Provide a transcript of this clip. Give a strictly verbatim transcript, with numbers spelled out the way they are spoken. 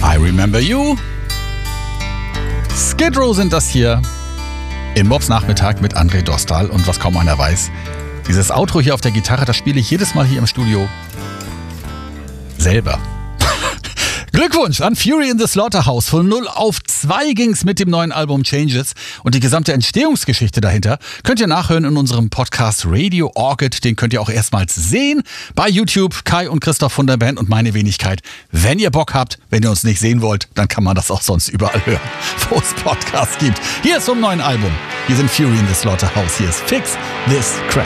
I Remember You. Skid Row sind das hier im Bobs Nachmittag mit André Dostal. Und was kaum einer weiß, dieses Outro hier auf der Gitarre, das spiele ich jedes Mal hier im Studio selber. Glückwunsch an Fury in the Slaughterhouse. Von null auf zwei ging's mit dem neuen Album Changes. Und die gesamte Entstehungsgeschichte dahinter könnt ihr nachhören in unserem Podcast Radio Orchid. Den könnt ihr auch erstmals sehen bei YouTube. Kai und Christoph von der Band und meine Wenigkeit. Wenn ihr Bock habt, wenn ihr uns nicht sehen wollt, dann kann man das auch sonst überall hören, wo es Podcasts gibt. Hier ist zum neuen Album. Hier sind Fury in the Slaughterhouse. Hier ist Fix This Crack.